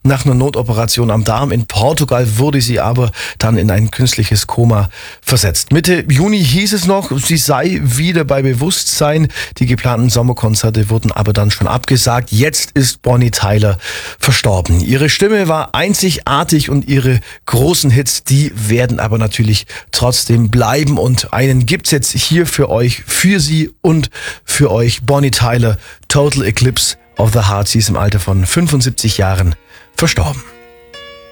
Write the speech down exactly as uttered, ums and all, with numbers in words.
Nach einer Notoperation am Darm in Portugal wurde sie aber dann in ein künstliches Koma versetzt. Mitte Juni hieß es noch, sie sei wieder bei Bewusstsein. Die geplanten Sommerkonzerte wurden aber dann schon abgesagt. Jetzt ist Bonnie Tyler verstorben. Ihre Stimme war einzigartig und ihre großen Hits, die werden aber natürlich trotzdem bleiben. Und einen gibt's jetzt hier für euch, für sie und für euch. Bonnie Tyler, Total Eclipse of the Heart. Sie ist im Alter von fünfundsiebzig Jahren verstorben.